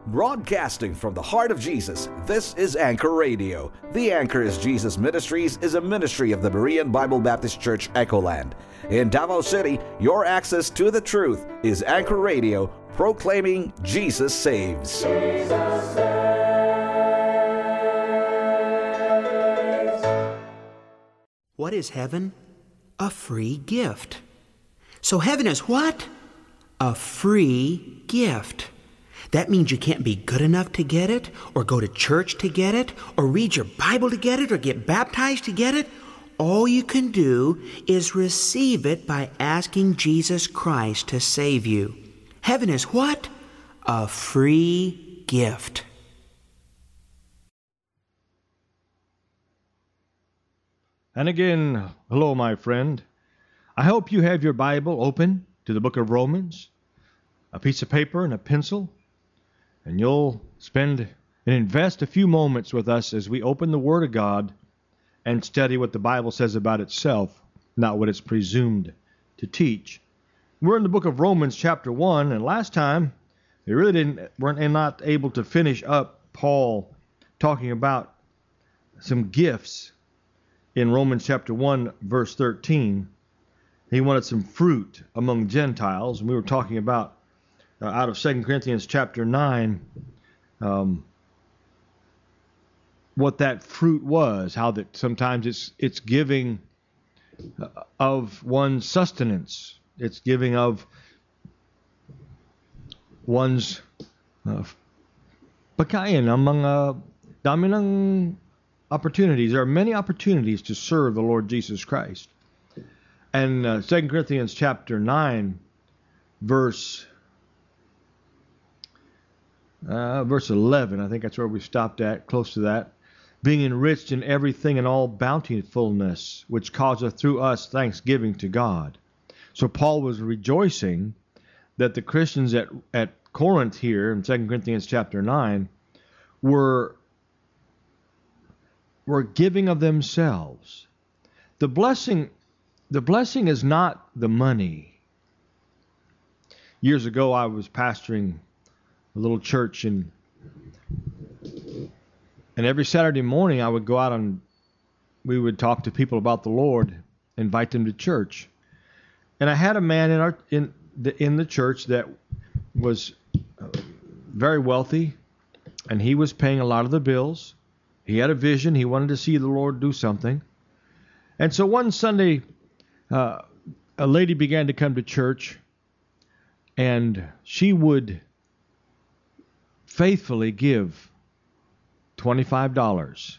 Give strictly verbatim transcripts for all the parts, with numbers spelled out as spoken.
Broadcasting from the heart of Jesus, this is Anchor Radio. The Anchor is Jesus Ministries is a ministry of the Berean Bible Baptist Church, Echoland. In Davao City, your access to the truth is Anchor Radio, proclaiming Jesus saves. Jesus saves. What is heaven? A free gift. So heaven is what? A free gift. That means you can't be good enough to get it, or go to church to get it, or read your Bible to get it, or get baptized to get it. All you can do is receive it by asking Jesus Christ to save you. Heaven is what? A free gift. And again, hello, my friend. I hope you have your Bible open to the book of Romans, a piece of paper and a pencil, and you'll spend and invest a few moments with us as we open the Word of God and study what the Bible says about itself, not what it's presumed to teach. We're in the book of Romans chapter one, and last time we really didn't weren't not able to finish up Paul talking about some gifts in Romans chapter one, verse thirteen. He wanted some fruit among Gentiles, and we were talking about Uh, out of Second Corinthians chapter nine, um, what that fruit was, how that sometimes it's it's giving uh, of one's sustenance, it's giving of one's uh, pagkain, ang mga dami ng opportunities. There are many opportunities to serve the Lord Jesus Christ. And uh, Second Corinthians chapter nine, verse Uh, verse eleven, I think that's where we stopped at, close to that. Being enriched in everything and all bountifulness, which causeth through us thanksgiving to God. So Paul was rejoicing that the Christians at, at Corinth here in Second Corinthians chapter nine were, were giving of themselves. The blessing, the blessing is not the money. Years ago, I was pastoring a little church, and and every Saturday morning I would go out and we would talk to people about the Lord, invite them to church. And I had a man in our in the in the church that was very wealthy, and he was paying a lot of the bills. He had a vision. He wanted to see the Lord do something. And so one Sunday, uh, a lady began to come to church, and she would faithfully give twenty-five dollars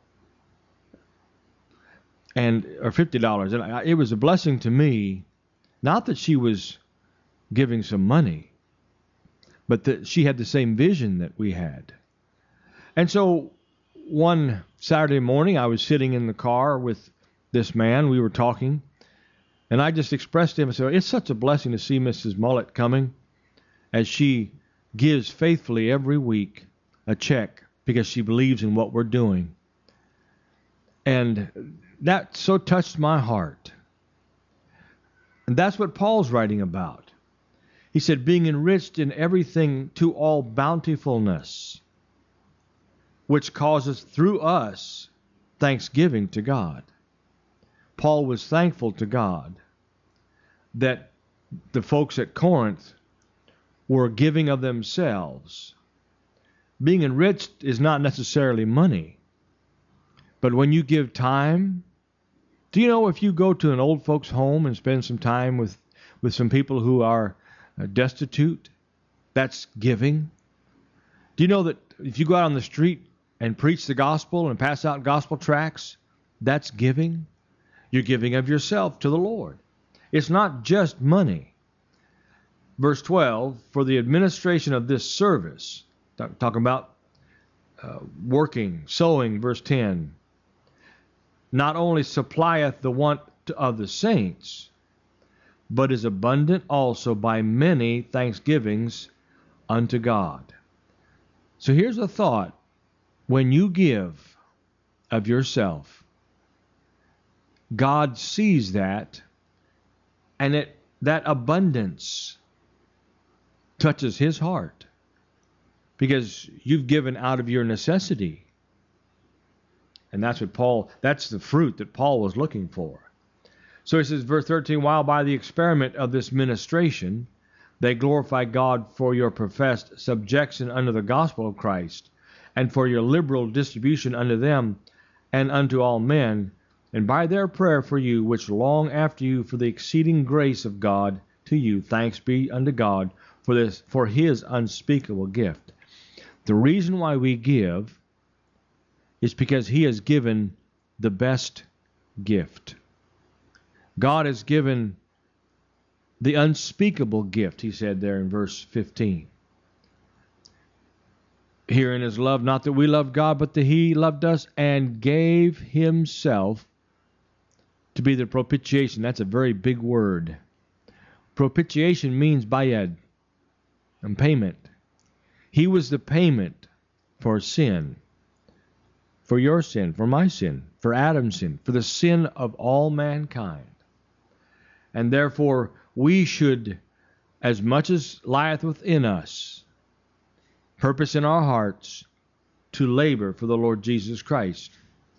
and or fifty dollars, and I, it was a blessing to me, not that she was giving some money, but that she had the same vision that we had. And so one Saturday morning, I was sitting in the car with this man. We were talking, and I just expressed to him, I said, it's such a blessing to see Missus Mullet coming, as she gives faithfully every week a check because she believes in what we're doing. And that so touched my heart. And that's what Paul's writing about. He said, being enriched in everything to all bountifulness, which causes through us thanksgiving to God. Paul was thankful to God that the folks at Corinth were giving of themselves. Being enriched is not necessarily money, but when you give time, do you know if you go to an old folks' home and spend some time with, with some people who are uh, destitute, that's giving? Do you know that if you go out on the street and preach the gospel and pass out gospel tracts, that's giving? You're giving of yourself to the Lord. It's not just money. Verse twelve, for the administration of this service, talk, talking about uh, working, sowing, verse ten, not only supplieth the want of the saints, but is abundant also by many thanksgivings unto God. So here's a thought. When you give of yourself, God sees that, and it that abundance touches his heart. because you've given out of your necessity. And that's what Paul, that's the fruit that Paul was looking for. So he says, verse thirteen, while by the experiment of this ministration, they glorify God for your professed subjection unto the gospel of Christ, and for your liberal distribution unto them and unto all men, and by their prayer for you, which long after you for the exceeding grace of God to you, thanks be unto God for this, for his unspeakable gift. The reason why we give is because he has given the best gift. God has given the unspeakable gift, he said there in verse fifteen. Herein is love, not that we loved God, but that he loved us and gave himself to be the propitiation. That's a very big word. Propitiation means bayad, and payment. He was the payment for sin, for your sin, for my sin, for Adam's sin, for the sin of all mankind. And therefore, we should, as much as lieth within us, purpose in our hearts to labor for the Lord Jesus Christ.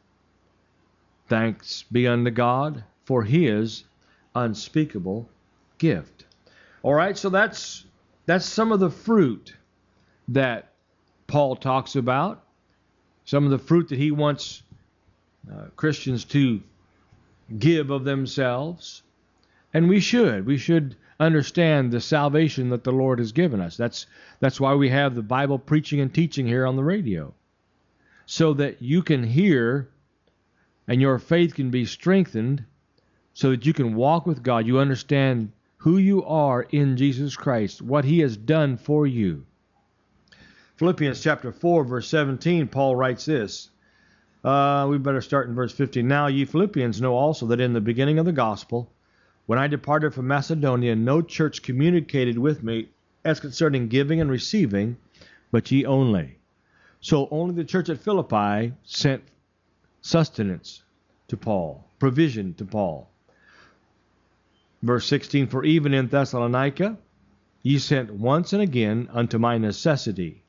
Thanks be unto God for his unspeakable gift. All right, so that's that's some of the fruit that Paul talks about, some of the fruit that he wants uh, Christians to give of themselves. And we should. We should understand the salvation that the Lord has given us. That's that's why we have the Bible preaching and teaching here on the radio, so that you can hear and your faith can be strengthened, so that you can walk with God. You understand who you are in Jesus Christ, what he has done for you. Philippians chapter four, verse seventeen, Paul writes this. Uh, we better start in verse fifteen. Now ye Philippians know also that in the beginning of the gospel, when I departed from Macedonia, no church communicated with me as concerning giving and receiving, but ye only. So only the church at Philippi sent sustenance to Paul, provision to Paul. Verse sixteen, for even in Thessalonica ye sent once and again unto my necessity.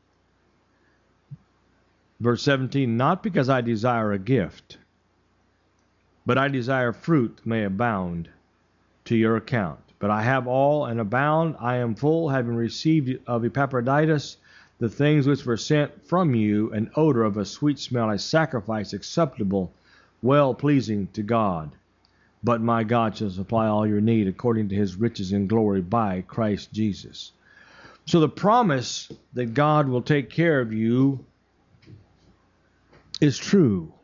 Verse seventeen, not because I desire a gift, but I desire fruit may abound to your account. But I have all and abound, I am full, having received of Epaphroditus the things which were sent from you, an odor of a sweet smell, a sacrifice acceptable, well pleasing to God. But my God shall supply all your need according to his riches in glory by Christ Jesus. So the promise that God will take care of you is true.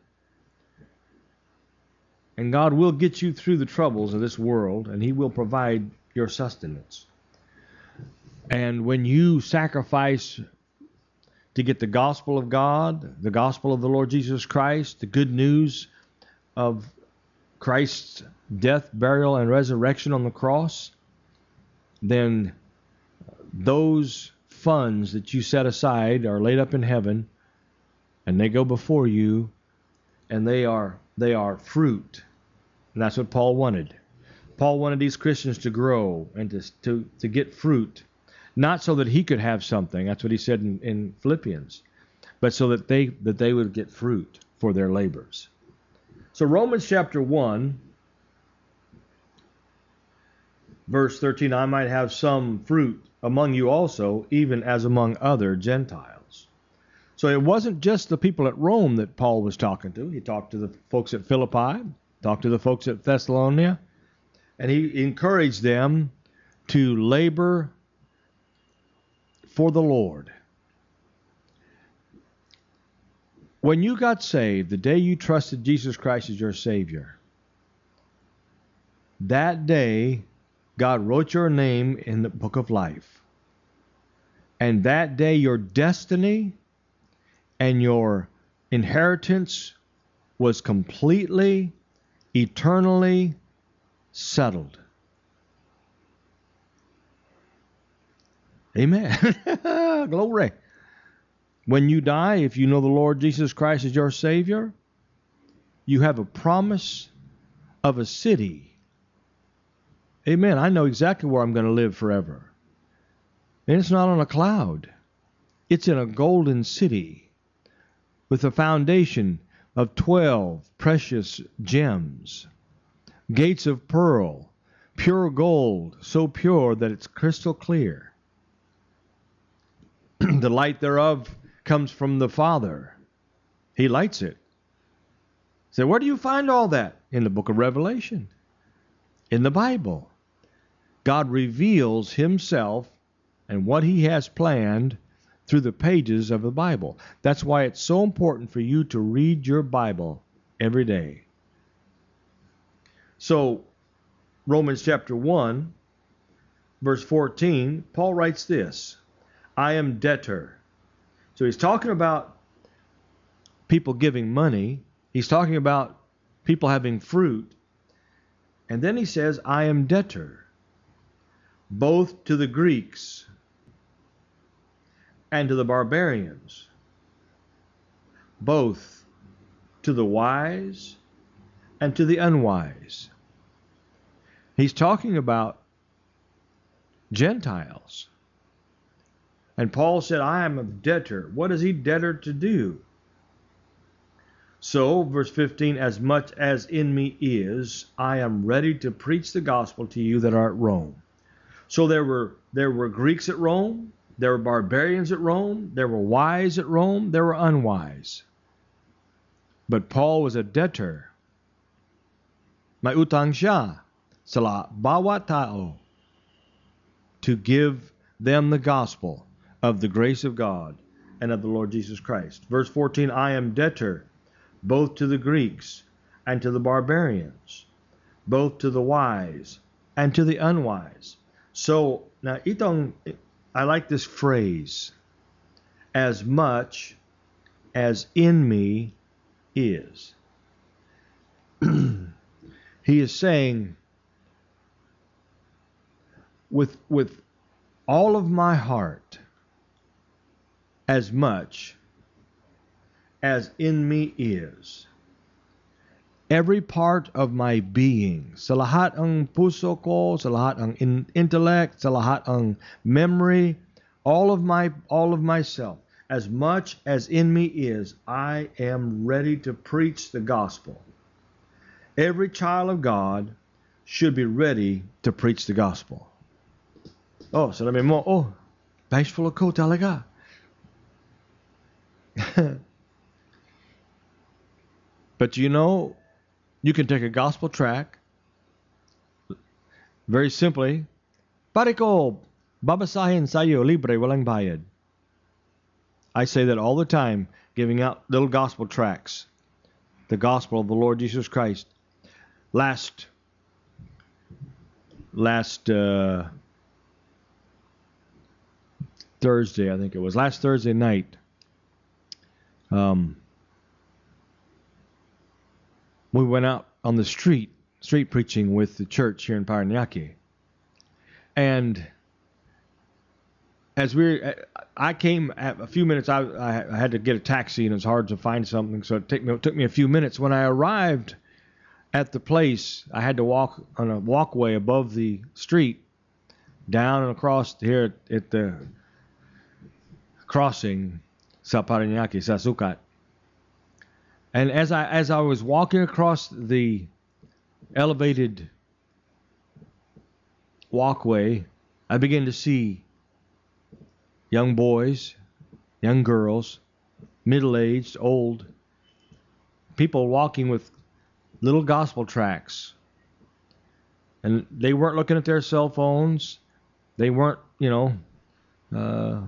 And God will get you through the troubles of this world, and he will provide your sustenance. And when you sacrifice to get the gospel of God, the gospel of the Lord Jesus Christ, the good news of Christ's death, burial, and resurrection on the cross, then those funds that you set aside are laid up in heaven, and they go before you, and they are they are fruit. And that's what Paul wanted. Paul wanted these Christians to grow and to, to, to get fruit, not so that he could have something. That's what he said in, in Philippians, but so that they that they would get fruit for their labors. So Romans chapter one, verse thirteen, I might have some fruit among you also, even as among other Gentiles. So it wasn't just the people at Rome that Paul was talking to. He talked to the folks at Philippi, talked to the folks at Thessalonica, and he encouraged them to labor for the Lord. When you got saved, the day you trusted Jesus Christ as your Savior, that day God wrote your name in the book of life. And that day your destiny and your inheritance was completely, eternally settled. Amen. Glory. When you die, if you know the Lord Jesus Christ as your Savior, you have a promise of a city. Amen. I know exactly where I'm going to live forever. And it's not on a cloud. It's in a golden city with a foundation of twelve precious gems, gates of pearl, pure gold, so pure that it's crystal clear. The light thereof comes from the Father. He lights it. So where do you find all that? In the book of Revelation. In the Bible. God reveals himself and what he has planned through the pages of the Bible. That's why it's so important for you to read your Bible every day. So, Romans chapter one, verse fourteen, Paul writes this, I am debtor. So he's talking about people giving money. He's talking about people having fruit. And then he says, I am debtor, both to the Greeks and to the barbarians, both to the wise and to the unwise. He's talking about Gentiles. And Paul said, I am a debtor. What is he debtor to do? So, verse fifteen, as much as in me is, I am ready to preach the gospel to you that are at Rome. So there were there were Greeks at Rome, there were barbarians at Rome, there were wise at Rome, there were unwise. But Paul was a debtor. May utang siya sa bawat tao to give them the gospel of the grace of God and of the Lord Jesus Christ. Verse fourteen, I am debtor both to the Greeks and to the barbarians, both to the wise and to the unwise. So, now itong, I like this phrase, as much as in me is. He is saying, with, with all of my heart, as much as in me is. Every part of my being, sa lahat ang puso ko, sa lahat ang in- intellect, sa lahat ang memory, all of my all of myself, as much as in me is, I am ready to preach the gospel. Every child of God should be ready to preach the gospel. Oh, sabi mo, oh, thankful ako talaga. But you know, you can take a gospel tract, very simply, pare ko, babasahin sa'yo, libre, walang bayad. I say that all the time, giving out little gospel tracts, the gospel of the Lord Jesus Christ. Last, last uh, Thursday, I think it was, last Thursday night, um, we went out on the street, street preaching with the church here in Paranaque. And as we were, I came at a few minutes, I, I had to get a taxi and it was hard to find something, so it, take me, it took me a few minutes. When I arrived at the place, I had to walk on a walkway above the street, down and across here at, at the crossing, sa Paranaque, sa Sukat. And as I as I was walking across the elevated walkway, I began to see young boys, young girls, middle-aged, old, people walking with little gospel tracts. And they weren't looking at their cell phones. They weren't, you know, uh,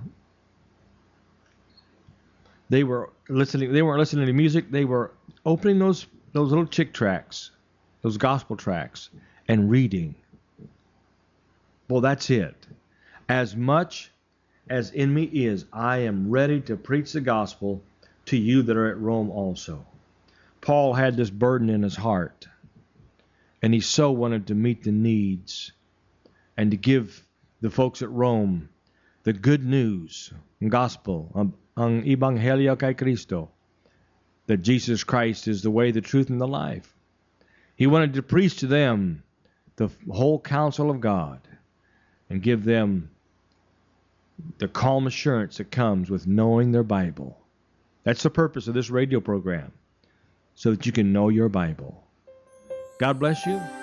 They were listening. They weren't listening to music. They were opening those those little chick tracts, those gospel tracts, and reading. Well, that's it. As much as in me is, I am ready to preach the gospel to you that are at Rome also. Paul had this burden in his heart, and he so wanted to meet the needs and to give the folks at Rome the good news, gospel, um, ang Ebanghelyo kay Kristo, that Jesus Christ is the way, the truth, and the life. He wanted to preach to them the whole counsel of God and give them the calm assurance that comes with knowing their Bible. That's the purpose of this radio program, so that you can know your Bible. God bless you.